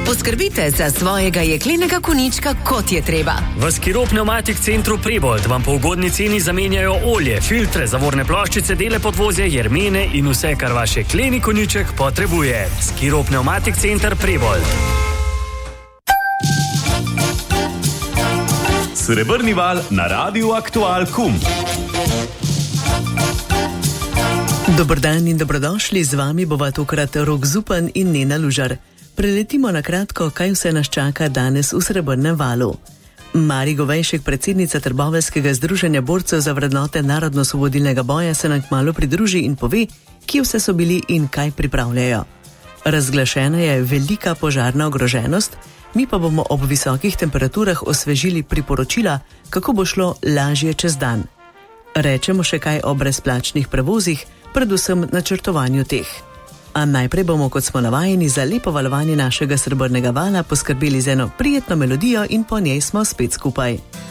Poskrbite za svojega jeklenega konjička, kot je treba. V Skiro Pneumatik Centru Prebold vam po ugodni ceni zamenjajo olje, filtre, zavorne ploščice, dele podvozja, jermene in vse, kar vaš jekleni konjiček potrebuje. Skiro Pneumatik Center Prebold. Srebrni val na Radiu Aktual KUM. Dober dan in dobrodošli, z vami bova tokrat Rok Zupan in Nena Lužar. Preletimo na kratko, kaj vse nas čaka danes v Srebrnem valu. Mari Govejšek, predsednica Trboveljskega združenja borcev za vrednote narodno-osvobodilnega boja, se nam kmalu pridruži in pove, kje vse so bili in kaj pripravljajo. Razglašena je velika požarna ogroženost, mi pa bomo ob visokih temperaturah osvežili priporočila, kako bo šlo lažje čez dan. Rečemo še kaj o brezplačnih prevozih, predvsem načrtovanju teh. A najprej bomo, kot smo navajeni, za lepo valovanje našega Srebrnega vala poskrbeli z eno prijetno melodijo in po njej smo spet skupaj.